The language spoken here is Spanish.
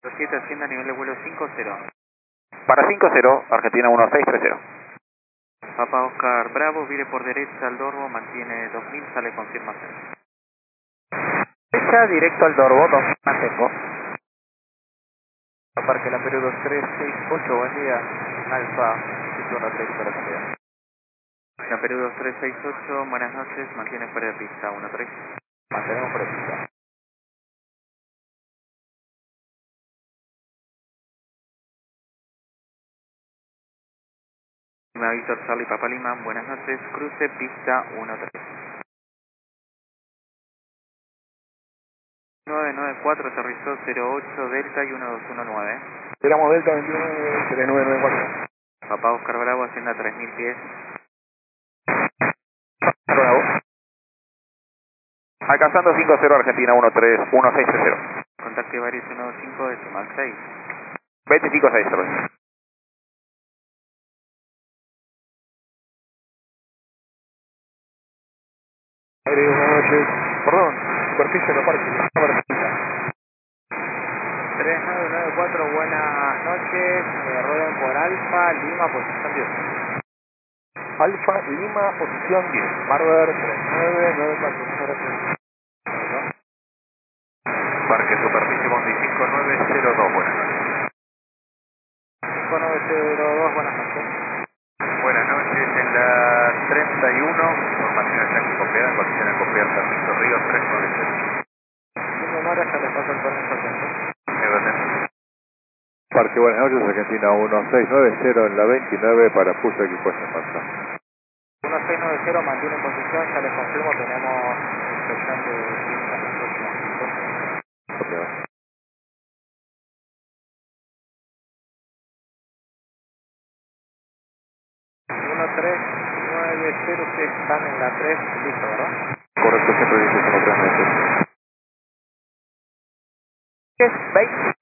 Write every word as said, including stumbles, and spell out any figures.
siete asciende a nivel de vuelo cinco cero. Para cinco cero, Argentina uno seis tres cero. Papa Oscar Bravo, vire por derecha al Dorbo, mantiene dos mil, sale confirmación. Derecha, directo al Dorbo, dos mil mantengo. Parque La Perú dos tres seis ocho, buen día. Alfa, uno tres para cambiar. La Perú dos tres seis ocho, buenas noches, mantiene fuera de pista, uno tres. Mantenemos fuera de pista. Me Víctor Charlie Papa Lima, buenas noches, cruce pista uno tres. nueve nueve cuatro, aterrizó cero ocho Delta y uno dos uno nueve. Esperamos Delta veintinueve tres nueve nueve cuatro. Papá Oscar Bravo, asciende a tres mil pies. Bravo. Alcanzando cinco cero, Argentina uno tres uno seis tres cero. Contacte varios uno dos cinco, decimal seis. veinticinco seis cero. Aire, buenas noches. Perdón, superficie de parque. tres nueve nueve cuatro, buenas noches, eh, ruedan por Alfa, Lima, posición diez. Alfa Lima, posición diez. Marver tres nueve nueve cuatro. Parque superficie Bondi cinco nueve cero dos, buenas noches. cinco nueve cero dos, buenas noches. Buenas noches, en la treinta y uno, información exacta copiada, en condiciones copiadas, permiso Río tres nueve cero. Sin demora, ya les paso el permiso atento. Parque, buenas noches, Argentina uno seis nueve cero en la veintinueve para puso equipos en marcha. uno seis nueve cero, mantiene en posición, ya les confirmo, tenemos inspección de pista en los próximos minutos. Okay. uno tres nueve cero, ustedes están en la tres, listo, ¿verdad? Correcto, siempre dice como tres meses. Es veinte.